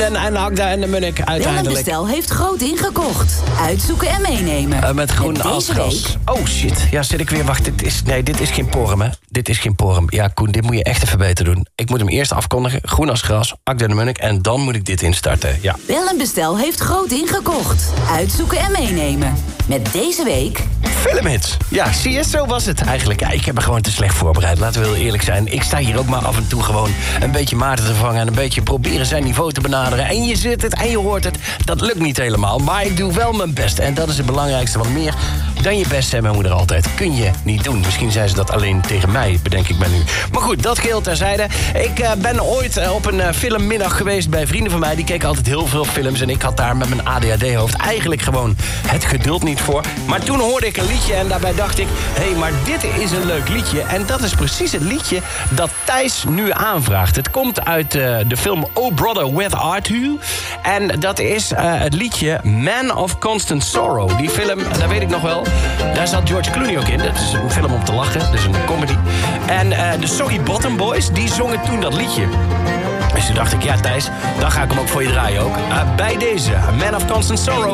En Agda en de Munnik uiteindelijk. Wellenbestel heeft groot ingekocht. Uitzoeken en meenemen. Met groen Met als deze gras. week- Oh shit, ja zit ik weer, wacht, dit is geen porm, hè. Dit is geen porm. Ja, Koen, dit moet je echt even beter doen. Ik moet hem eerst afkondigen, groen als gras, Agda en de Munnik... en dan moet ik dit instarten, ja. Wellenbestel heeft groot ingekocht. Uitzoeken en meenemen. Met deze week... Filmhits. Ja, zie je, zo was het eigenlijk. Ja, ik heb me gewoon te slecht voorbereid, laten we heel eerlijk zijn. Ik sta hier ook maar af en toe gewoon een beetje Maarten te vangen... en een beetje proberen zijn niveau te benaderen. En je zit het en je hoort het. Dat lukt niet helemaal, maar ik doe wel mijn best. En dat is het belangrijkste, want meer dan je best, zei mijn moeder altijd, kun je niet doen. Misschien zei ze dat alleen tegen mij, bedenk ik me nu. Maar goed, dat geheel terzijde. Ik ben ooit op een filmmiddag geweest bij vrienden van mij. Die keken altijd heel veel films en ik had daar met mijn ADHD-hoofd eigenlijk gewoon het geduld niet voor. Maar toen hoorde ik een liedje en daarbij dacht ik... hé, maar dit is een leuk liedje. En dat is precies het liedje dat Thijs nu aanvraagt. Het komt uit de film Oh Brother, Where Art You? En dat is het liedje Man of Constant Sorrow. Die film, dat weet ik nog wel, daar zat George Clooney ook in. Dat is een film om te lachen, dat is een comedy. En de Soggy Bottom Boys, die zongen toen dat liedje. Dus toen dacht ik, ja Thijs, dan ga ik hem ook voor je draaien ook. Bij deze, Man of Constant Sorrow.